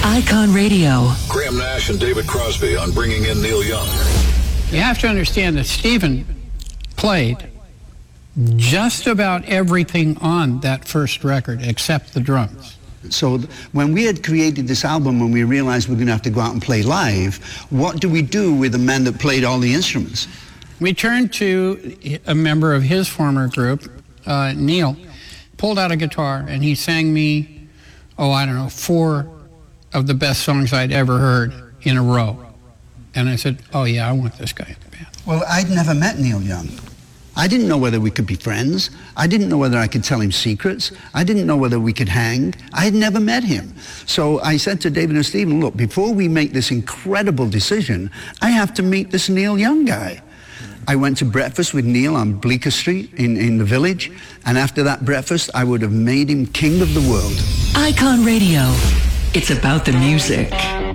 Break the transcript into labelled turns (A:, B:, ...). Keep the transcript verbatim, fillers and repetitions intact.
A: Icon Radio.
B: Graham Nash and David Crosby on Bringing in Neil Young.
C: You have to understand that Stephen played just about everything on that first record except the drums.
D: So th- when we had created this album and we realized we're going to have to go out and play live, what do we do with the man that played all the instruments?
C: We turned to a member of his former group, uh, Neil, pulled out a guitar, and he sang me, oh, I don't know, four of the best songs I'd ever heard in a row. And I said, oh, yeah, I want this guy in the band.
D: Well, I'd never met Neil Young. I didn't know whether we could be friends. I didn't know whether I could tell him secrets. I didn't know whether we could hang. I had never met him. So I said to David and Stephen, look, before we make this incredible decision, I have to meet this Neil Young guy. I went to breakfast with Neil on Bleecker Street in, in the Village, and after that breakfast, I would have made him king of the world.
A: Icon Radio. It's about the music.